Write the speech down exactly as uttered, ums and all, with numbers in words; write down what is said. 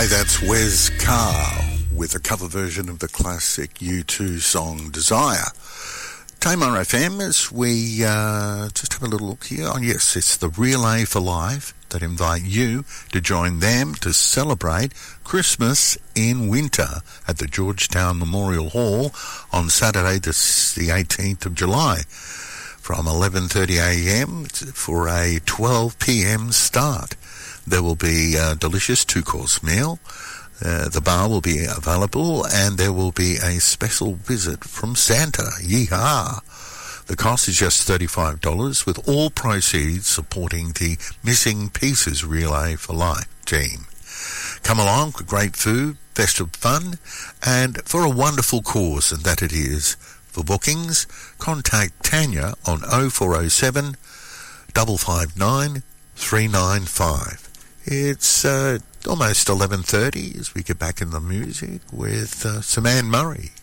Hey, that's Wes Carr with a cover version of the classic U two song Desire. Tamar F M, as we uh, just have a little look here. Oh, yes, it's the Relay for Life that invite you to join them to celebrate Christmas in winter at the Georgetown Memorial Hall on Saturday, this, the eighteenth of July, from eleven thirty a m for a twelve p m start. There will be a delicious two-course meal. Uh, the bar will be available, and there will be a special visit from Santa. Yeehaw! The cost is just thirty-five dollars, with all proceeds supporting the Missing Pieces Relay for Life team. Come along for great food, festive fun, and for a wonderful cause, and that it is. For bookings, contact Tanya on oh four oh seven, five five nine, three nine five. It's uh, almost eleven thirty as we get back in the music with uh, some Anne Murray.